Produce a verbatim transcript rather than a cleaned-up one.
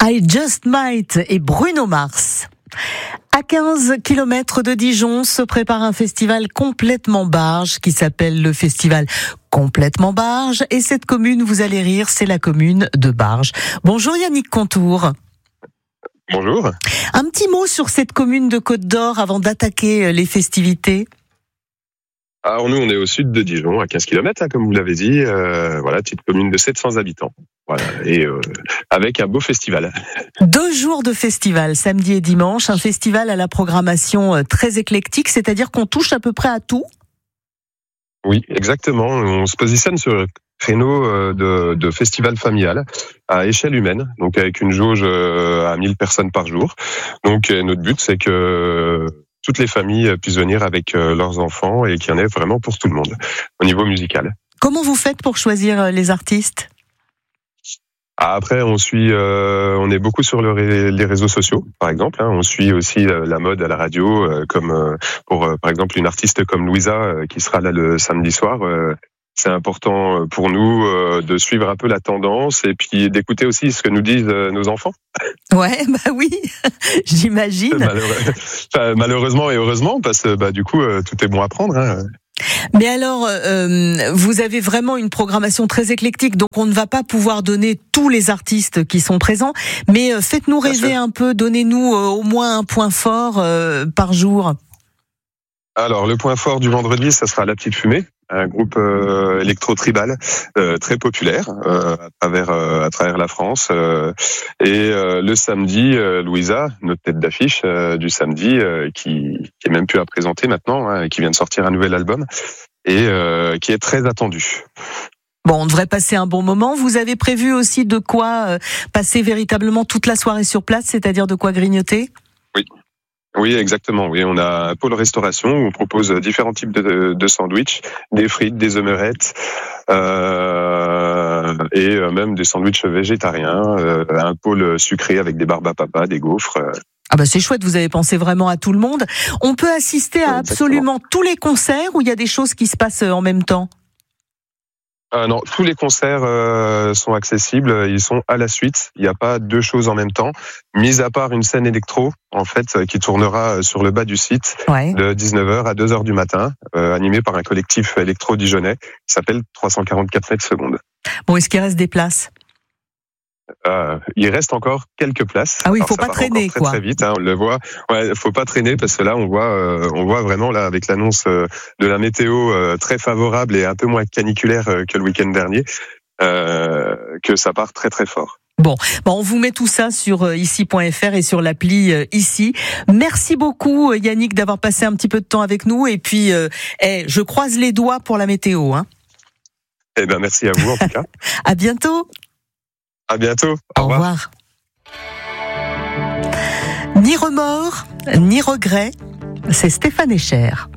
I Just Might et Bruno Mars. À quinze kilomètres de Dijon se prépare un festival complètement barge qui s'appelle le festival Complètement Barge. Et cette commune, vous allez rire, c'est la commune de Barge. Bonjour Yannick Contour. Bonjour. Un petit mot sur cette commune de Côte d'Or avant d'attaquer les festivités. Alors nous, on est au sud de Dijon, à quinze kilomètres, hein, comme vous l'avez dit. Euh, voilà, petite commune de sept cents habitants. Voilà, et euh, avec un beau festival. Deux jours de festival, samedi et dimanche. Un festival à la programmation très éclectique, c'est-à-dire qu'on touche à peu près à tout. Oui, exactement. On se positionne sur le créneau de, de festival familial à échelle humaine, donc avec une jauge à mille personnes par jour. Donc notre but, c'est que toutes les familles puissent venir avec leurs enfants et qu'il y en ait vraiment pour tout le monde au niveau musical. Comment vous faites pour choisir les artistes ? Après, on suit, euh, on est beaucoup sur le ré, les réseaux sociaux, par exemple. Hein. On suit aussi euh, la mode à la radio, euh, comme euh, pour, euh, par exemple, une artiste comme Louisa euh, qui sera là le samedi soir. Euh, c'est important pour nous euh, de suivre un peu la tendance et puis d'écouter aussi ce que nous disent euh, nos enfants. Ouais, bah oui, j'imagine. Malheureux, enfin, malheureusement et heureusement, parce que bah, du coup, euh, tout est bon à prendre. Hein. Mais alors, euh, vous avez vraiment une programmation très éclectique, donc on ne va pas pouvoir donner tous les artistes qui sont présents, mais euh, faites-nous rêver un peu, donnez-nous euh, au moins un point fort euh, par jour. Alors, le point fort du vendredi, ça sera La Petite Fumée, un groupe euh, électro-tribal euh, très populaire euh, à travers euh, à travers la France. Euh, et euh, le samedi, euh, Louisa, notre tête d'affiche euh, du samedi, euh, qui, qui est même plus à présenter maintenant, hein, qui vient de sortir un nouvel album et euh, qui est très attendu. Bon, on devrait passer un bon moment. Vous avez prévu aussi de quoi euh, passer véritablement toute la soirée sur place, c'est-à-dire de quoi grignoter ? Oui. Oui, exactement. Oui, on a un pôle restauration où on propose différents types de, de sandwichs, des frites, des omelettes, euh, et même des sandwichs végétariens, euh, un pôle sucré avec des barbes à papa, des gaufres. Ah bah c'est chouette, vous avez pensé vraiment à tout le monde. On peut assister à absolument tous les concerts ou il y a des choses qui se passent en même temps ? Euh, non, tous les concerts euh, sont accessibles, ils sont à la suite. Il n'y a pas deux choses en même temps, mis à part une scène électro, en fait, qui tournera sur le bas du site ouais. de dix-neuf heures à deux heures du matin, euh, animé par un collectif électro-dijonnais qui s'appelle trois cent quarante-quatre mètres secondes. Bon, est-ce qu'il reste des places ? Euh, il reste encore quelques places. Ah oui, il faut pas traîner, très, quoi. Très vite, hein, on le voit. Ouais, faut pas traîner parce que là, on voit, euh, on voit vraiment là avec l'annonce euh, de la météo euh, très favorable et un peu moins caniculaire euh, que le week-end dernier, euh, que ça part très très fort. Bon, bon, on vous met tout ça sur euh, ici point f r et sur l'appli euh, ici. Merci beaucoup Yannick d'avoir passé un petit peu de temps avec nous et puis, euh, hey, je croise les doigts pour la météo. Hein. Eh ben, merci à vous en tout cas. À bientôt. À bientôt. Au, Au revoir. revoir. Ni remords, ni regrets, c'est Stéphane Echer.